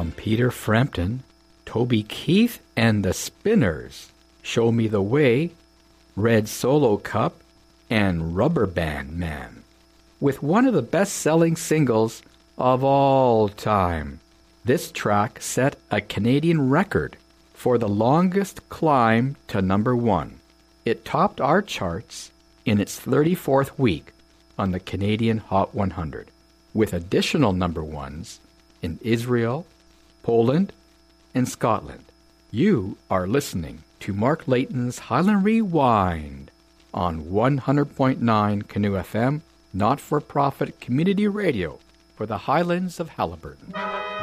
From Peter Frampton, Toby Keith and the Spinners, Show Me the Way, Red Solo Cup, and Rubber Band Man, with one of the best-selling singles of all time. This track set a Canadian record for the longest climb to number one. It topped our charts in its 34th week on the Canadian Hot 100, with additional number ones in Israel, Poland, and Scotland. You are listening to Mark Layton's Highland Rewind on 100.9 Canoe FM, not-for-profit community radio for the Highlands of Haliburton.